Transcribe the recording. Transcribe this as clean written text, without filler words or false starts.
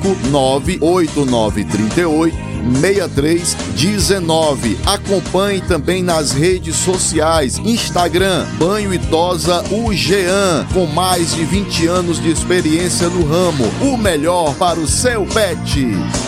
98938 6319. Acompanhe também nas redes sociais, Instagram, Banho e Tosa UGEAN, com mais de 20 anos de experiência no ramo. O melhor para o seu pet.